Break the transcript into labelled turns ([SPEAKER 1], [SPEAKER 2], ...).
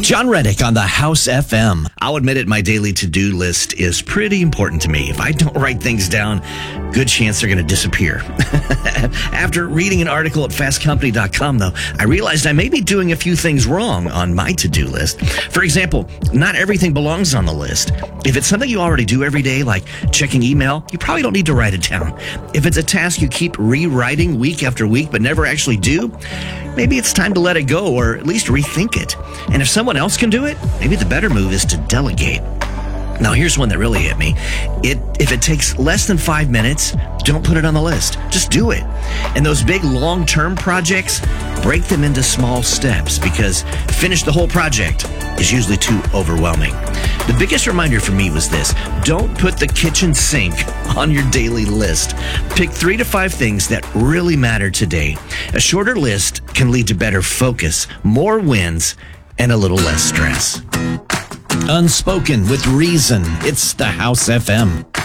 [SPEAKER 1] John Reddick on the House FM. I'll admit it, my daily to-do list is pretty important to me. If I don't write things down, good chance they're going to disappear. After reading an article at fastcompany.com, though, I realized I may be doing a few things wrong on my to-do list. For example, not everything belongs on the list. If it's something you already do every day, like checking email, you probably don't need to write it down. If it's a task you keep rewriting week after week but never actually do, maybe it's time to let it go or at least rethink it. And if someone else can do it, maybe the better move is to delegate. Now, here's one that really hit me. If it takes less than 5 minutes, don't put it on the list. Just do it. And those big long-term projects, break them into small steps because finish the whole project is usually too overwhelming. The biggest reminder for me was this: don't put the kitchen sink on your daily list. Pick 3 to 5 things that really matter today. A shorter list can lead to better focus, more wins, and a little less stress. Unspoken with reason. It's the House FM.